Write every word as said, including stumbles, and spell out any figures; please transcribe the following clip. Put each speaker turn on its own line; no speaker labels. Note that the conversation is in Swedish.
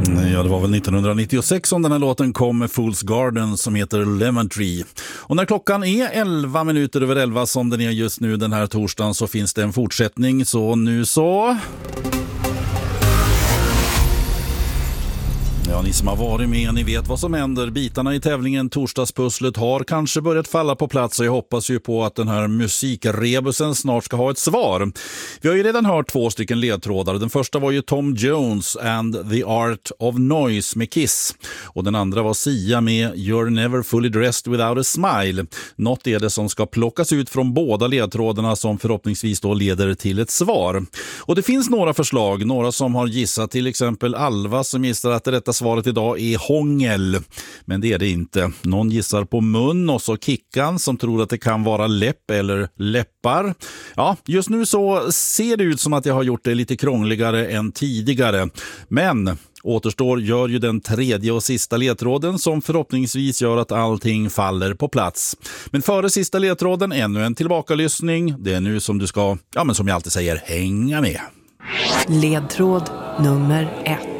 Ja, det var väl nittonhundranittiosex som den här låten kom med Fool's Garden som heter Lemon Tree. Och när klockan är elva minuter över elva som den är just nu den här torsdagen så finns det en fortsättning. Så nu så... Ja, ni som har varit med, ni vet vad som händer. Bitarna i tävlingen Torsdagspusslet har kanske börjat falla på plats och jag hoppas ju på att den här musikrebusen snart ska ha ett svar. Vi har ju redan hört två stycken ledtrådar. Den första var ju Tom Jones and the Art of Noise med Kiss. Och den andra var Sia med You're Never Fully Dressed Without a Smile. Något är det som ska plockas ut från båda ledtrådarna som förhoppningsvis då leder till ett svar. Och det finns några förslag, några som har gissat, till exempel Alva som gissar att det rätta svaret idag är hångel, men det är det inte. Någon gissar på mun och så Kickan som tror att det kan vara läpp eller läppar. Ja, just nu så ser det ut som att jag har gjort det lite krångligare än tidigare. Men återstår gör ju den tredje och sista ledtråden som förhoppningsvis gör att allting faller på plats. Men före sista ledtråden ännu en tillbakalyssning. Det är nu som du ska, ja men som jag alltid säger, hänga med.
Ledtråd nummer ett.